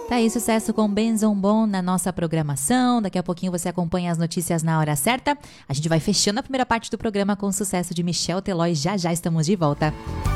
Tá aí, sucesso com Benson Boone na nossa programação. Daqui a pouquinho você acompanha as notícias na hora certa. A gente vai fechando a primeira parte do programa com o sucesso de Michel Teló e já já estamos de volta.